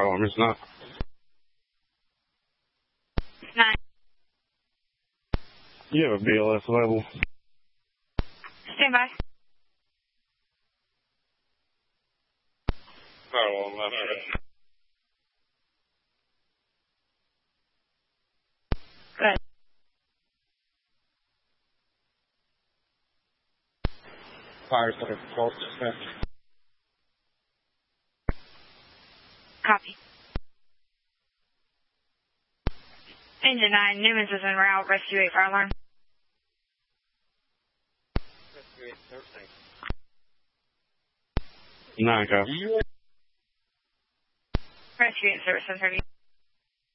fire alarm, it's not. 9. You have a BLS available? Stand by. Fire alarm, that's right. Good. Fire center for dispatch. Copy. Engine 9, Newman's is en route. Rescue 8, fire alarm. Rescue 8, Thursday. 9, copy. Rescue 8, service 730.